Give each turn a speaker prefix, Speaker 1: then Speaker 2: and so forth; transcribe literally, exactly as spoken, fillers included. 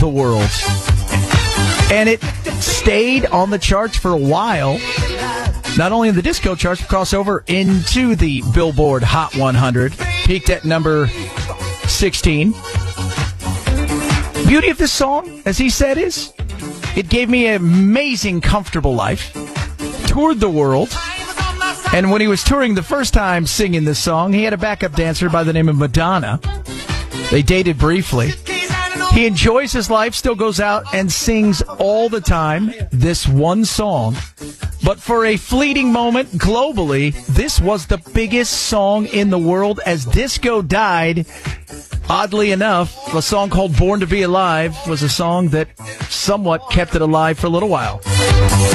Speaker 1: the world. And it stayed on the charts for a while. Not only in the disco charts, but crossover into the Billboard Hot one hundred. Peaked at number sixteen. Beauty of this song, as he said, is it gave me an amazing, comfortable life. Toured the world. And when he was touring the first time singing this song, he had a backup dancer by the name of Madonna. They dated briefly. He enjoys his life, still goes out and sings all the time this one song. But for a fleeting moment, globally, this was the biggest song in the world as disco died. Oddly enough, a song called Born to Be Alive was a song that somewhat kept it alive for a little while.